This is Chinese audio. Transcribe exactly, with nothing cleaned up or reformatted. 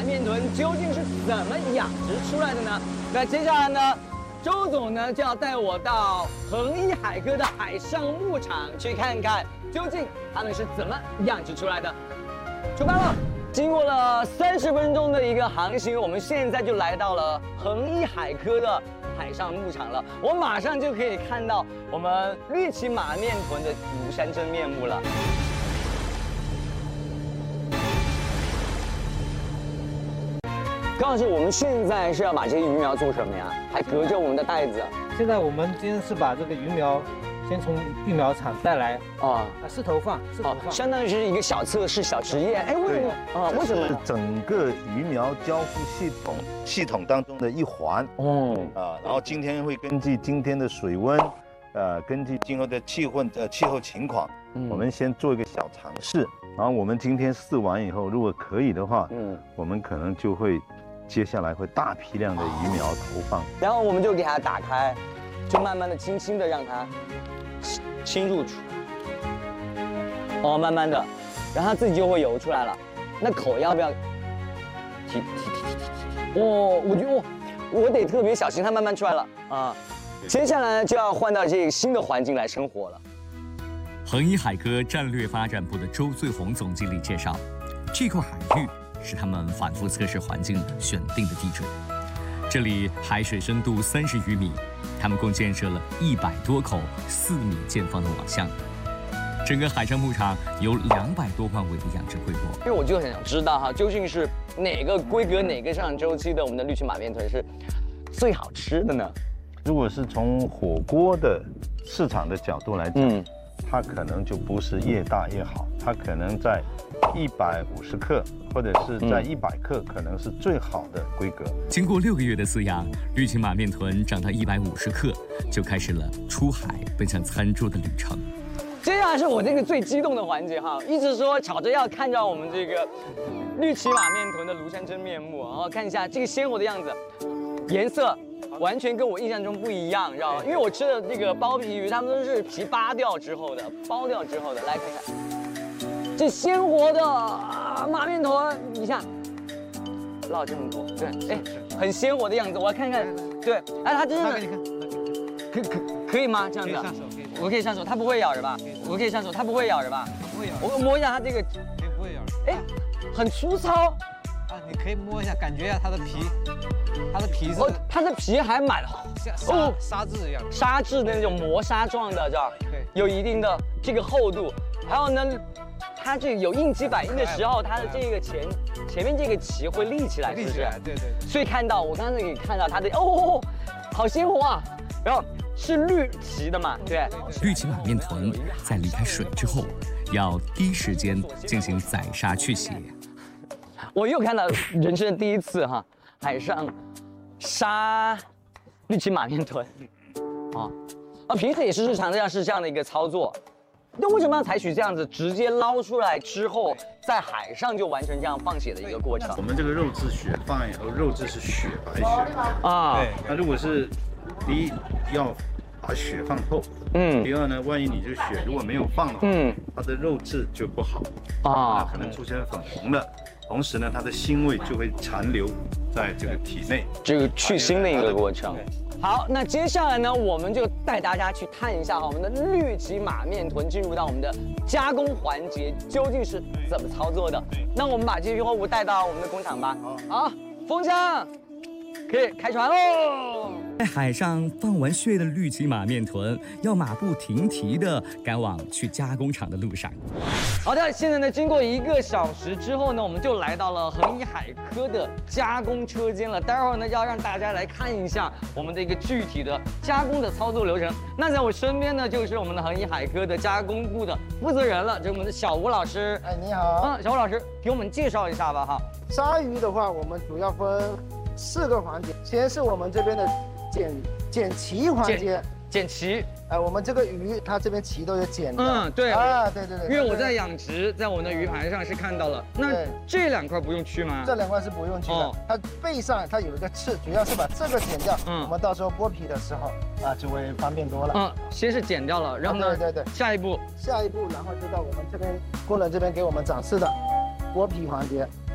面豚究竟是怎么养殖出来的呢？那接下来呢，周总呢就要带我到恒一海科的海上牧场去看看，究竟他们是怎么养殖出来的。出发了！经过了三十分钟的一个航行，我们现在就来到了恒一海科的海上牧场了。我马上就可以看到我们绿鳍马面豚的庐山真面目了。高老师，我们现在是要把这些鱼苗做什么呀？还隔着我们的袋子。 现在我们今天是把这个鱼苗先从育苗场带来啊， 试投放，试投放， 相当于是一个小测试、小实验。哎，为什么啊？为什么？ 是整个鱼苗交付系统系统当中的一环。哦啊，然后今天会根据今天的水温，呃，根据今后的气候呃气候情况，我们先做一个小尝试。然后我们今天试完以后，如果可以的话，嗯，我们可能就会接下来会大批量的鱼苗投放。 然后我们就给它打开，就慢慢的、轻轻的让它侵入去，哦，慢慢的，然后它自己就会游出来了。那口要不要提提提提提提？哦，我觉得我我得特别小心，它慢慢出来了啊。接下来就要换到这个新的环境来生活了。 恒一海科战略发展部的周最红总经理介绍，这块海域是他们反复测试环境选定的地址。这里海水深度三十余米，他们共建设了一百多口四米见方的网箱。整个海上牧场有两百多万尾的养殖规模。 因为我就很想知道哈，究竟是哪个规格、哪个生长周期的我们的绿鳍马面豚是最好吃的呢？ 如果是从火锅的市场的角度来讲，嗯，它可能就不是越大越好，它可能在一百五十克或者是在一百克，可能是最好的规格。 经过六个月的饲养，绿鳍马面豚长到一百五十克，就开始了出海奔向餐桌的旅程。 接下来是我这个最激动的环节哈，一直说吵着要看到我们这个绿鳍马面豚的庐山真面目，然后看一下这个鲜活的样子，颜色完全跟我印象中不一样，知道吗？因为我吃的这个包皮鱼，它们都是皮扒掉之后的，剥掉之后的。来看看，这鲜活的马面豚，你看，捞这么多，对，哎，很鲜活的样子。我来看看，对，哎，它真的，可可可以吗？这样子，我可以上手，它不会咬是吧？我可以上手，它不会咬是吧？ 不会咬。 我摸一下它这个， 也不会咬。 哎，很粗糙。 啊，你可以摸一下，感觉一下它的皮。它的皮是， 哦，它的皮还蛮哦沙质一样， 沙质的那种磨砂状的，这儿对，有一定的这个厚度。还有呢，它这有应激反应的时候，它的这个前前面这个鳍会立起来， 立起来，对对对。 所以看到我刚才可以看到它的哦，好鲜活啊！然后是绿鳍的嘛，对。 绿鳍马面豚在离开水之后，要第一时间进行宰杀去血。 我又看到人生的第一次哈。海上杀绿鳍马面豚，啊啊，平时也是日常这样是这样的一个操作，那为什么要采取这样子直接捞出来之后，在海上就完成这样放血的一个过程？ 我们这个肉质血放完以后，肉质是雪白血啊。 对，那如果是第一要把血放透，嗯，第二呢，万一你这血如果没有放的话，嗯，它的肉质就不好啊，可能出现粉红的。同时呢，它的腥味就会残留在这个体内， 这个去腥的一个过程。好，那接下来呢，我们就带大家去探一下哈，我们的绿鳍马面豚进入到我们的加工环节究竟是怎么操作的。那我们把这批货物带到我们的工厂吧。好，风箱可以开船喽。 在海上放完血的绿鳍马面豚，要马不停蹄地赶往去加工厂的路上。 好的，现在呢，经过一个小时之后呢，我们就来到了恒一海科的加工车间了。待会儿呢，要让大家来看一下我们的一个具体的加工的操作流程。那在我身边呢，就是我们的恒一海科的加工部的负责人了，就是我们的小吴老师。 哎，你好。 嗯，小吴老师，给我们介绍一下吧哈。 杀鱼的话，我们主要分四个环节，先是我们这边的剪剪鳍环节。 剪鳍， 哎，我们这个鱼它这边鳍都有剪的。 嗯，对啊，对对对。 因为我在养殖，在我们的鱼盘上是看到了。那这两块不用去吗？ 这两块是不用去的。它背上它有一个刺，主要是把这个剪掉。嗯。我们到时候剥皮的时候啊，就会方便多了。 嗯，先是剪掉了，然后呢？ 对对对。 下一步。 下一步，然后就到我们这边工人这边给我们展示的剥皮环节。